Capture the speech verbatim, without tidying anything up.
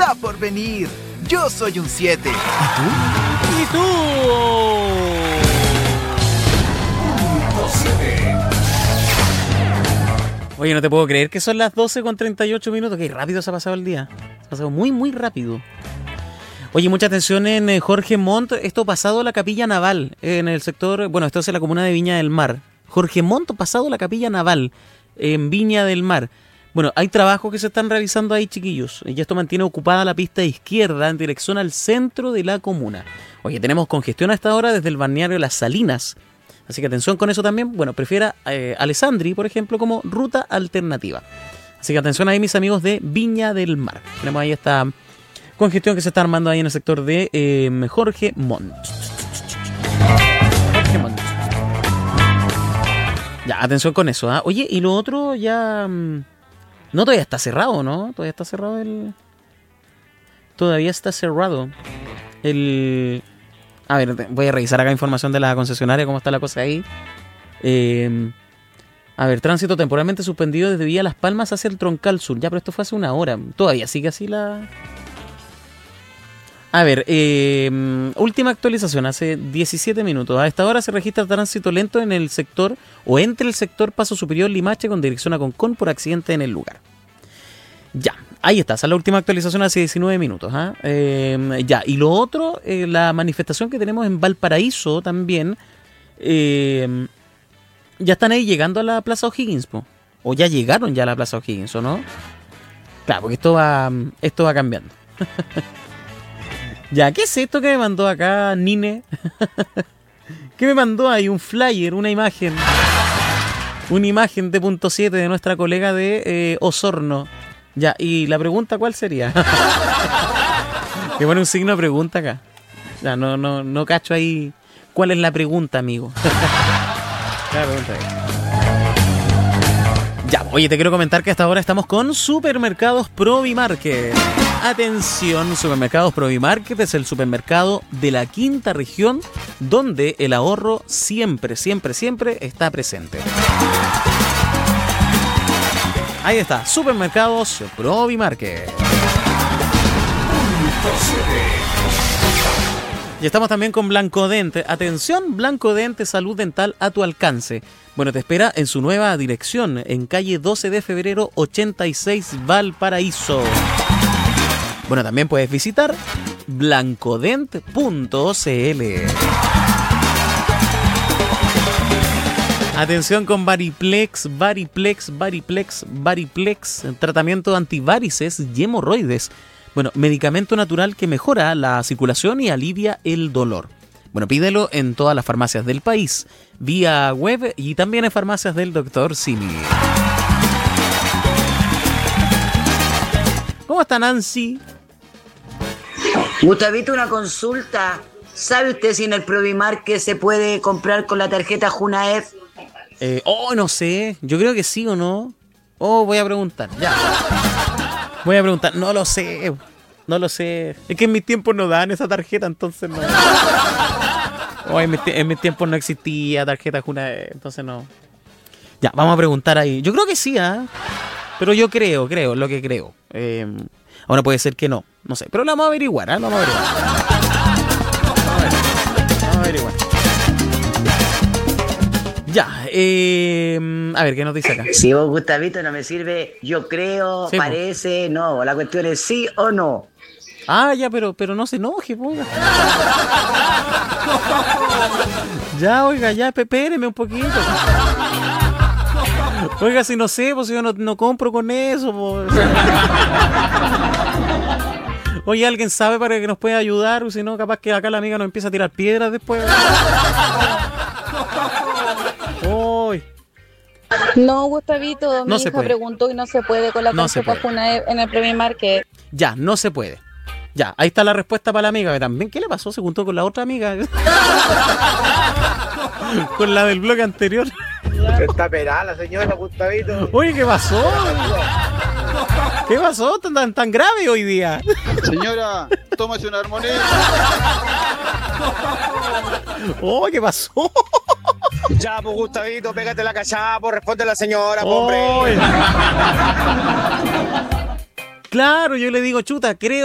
está por venir. Yo soy un siete. ¿Y tú? ¿Y tú? Oye, no te puedo creer que son las doce con treinta y ocho minutos. Qué rápido se ha pasado el día. Se ha pasado muy, muy rápido. Oye, mucha atención en eh, Jorge Montt. Esto pasado la Capilla Naval, eh, en el sector... Bueno, esto es en la comuna de Viña del Mar. Jorge Montt pasado la Capilla Naval, en Viña del Mar. Bueno, hay trabajos que se están realizando ahí, chiquillos. Y esto mantiene ocupada la pista izquierda en dirección al centro de la comuna. Oye, tenemos congestión a esta hora desde el balneario Las Salinas. Así que atención con eso también. Bueno, prefiera eh, Alessandri, por ejemplo, como ruta alternativa. Así que atención ahí, mis amigos de Viña del Mar. Tenemos ahí esta congestión que se está armando ahí en el sector de eh, Jorge Montt. Jorge Montt. Ya, atención con eso. ¿eh? Oye, y lo otro ya... Mmm, no, todavía está cerrado, ¿no? Todavía está cerrado el... Todavía está cerrado el... A ver, voy a revisar acá información de la concesionaria, cómo está la cosa ahí. Eh, a ver, tránsito temporalmente suspendido desde Vía Las Palmas hacia el Troncal Sur. Ya, pero esto fue hace una hora. Todavía sigue así la... A ver, eh, última actualización, hace diecisiete minutos. A esta hora se registra tránsito lento en el sector o entre el sector Paso Superior Limache con dirección a Concón por accidente en el lugar. Ya, ahí está, esa es la última actualización hace diecinueve minutos. ¿eh? Eh, ya, y lo otro, eh, la manifestación que tenemos en Valparaíso también, eh, ya están ahí llegando a la Plaza O'Higgins, po. O ya llegaron ya a la Plaza O'Higgins, ¿o no? Claro, porque esto va, esto va cambiando. Ya, ¿qué es esto que me mandó acá Nine? ¿Qué me mandó ahí? Un flyer, una imagen. Una imagen de punto siete de nuestra colega de eh, Osorno. Ya, y la pregunta, ¿cuál sería? Que pone un signo de pregunta acá. Ya, no, no, no cacho ahí. ¿Cuál es la pregunta, amigo? La pregunta ahí. Ya, oye, te quiero comentar que hasta ahora estamos con Supermercados Provimarket. Atención, Supermercados Provimarket es el supermercado de la quinta región donde el ahorro siempre, siempre, siempre está presente. Ahí está, Supermercados Provimarket. Y estamos también con Blancodente. Atención, Blancodente, salud dental a tu alcance. Bueno, te espera en su nueva dirección, en calle doce de febrero ochenta y seis, Valparaíso. Bueno, también puedes visitar blancodent punto c l. Atención con Variplex, Variplex, Variplex, Variplex, tratamiento antivarices y hemorroides. Bueno, medicamento natural que mejora la circulación y alivia el dolor. Bueno, pídelo en todas las farmacias del país, vía web y también en farmacias del doctor Simi. ¿Cómo está Nancy? Gustavito, una consulta. ¿Sabe usted si en el Provimarket se puede comprar con la tarjeta Junaef? Eh, oh, no sé. Yo creo que sí o no. Oh, voy a preguntar. Ya. Voy a preguntar. No lo sé. No lo sé. Es que en mis tiempos no dan esa tarjeta, entonces no. Oh, en mis, en mis tiempos no existía tarjeta Junaef, entonces no. Ya, vamos a preguntar ahí. Yo creo que sí, ¿ah? ¿eh? Pero yo creo, creo, lo que creo. Eh, ahora puede ser que no. No sé. Pero lo vamos a averiguar, ¿eh? Lo vamos a averiguar. Vamos a averiguar. Ya, eh, a ver, ¿qué nos dice acá? Si vos, Gustavito, no me sirve, yo creo, sí, parece, no. La cuestión es sí o no. Ah, ya, pero, pero no se enoje, oiga. Ya, oiga, ya, espéreme un poquito. Oiga, si no sé, pues yo no, no compro con eso, pues. Oye, ¿alguien sabe para que nos pueda ayudar? O si no, capaz que acá la amiga nos empieza a tirar piedras después. Uy. No, Gustavito, mi no hija preguntó y no se puede con la no tarjeta Junaef en el Provimarket. Ya, no se puede. Ya, ahí está la respuesta para la amiga. Que también, ¿qué le pasó? Se juntó con la otra amiga. Con la del bloque anterior. Está pelada la señora, Gustavito. Oye, ¿qué pasó? ¿Qué pasó tan, tan grave hoy día? Señora, tómase una armonía. Oh, ¿qué pasó? Ya, pues, Gustavito, pégate la cachada, pues, responde la señora, oh, hombre. Claro, yo le digo, chuta, creo